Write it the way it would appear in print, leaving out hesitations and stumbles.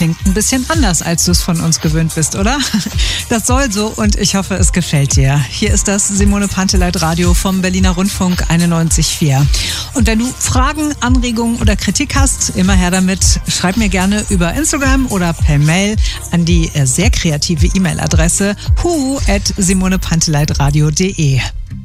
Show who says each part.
Speaker 1: klingt ein bisschen anders, als du es von uns gewöhnt bist, oder? Das soll so und ich hoffe, es gefällt dir. Hier ist das Simone Panteleit Radio vom Berliner Rundfunk 91.4. Und wenn du Fragen, Anregungen oder Kritik hast, immer her damit. Schreib mir gerne über Instagram oder per Mail an die sehr kreative E-Mail-Adresse hu@simonepanteleitradio.de.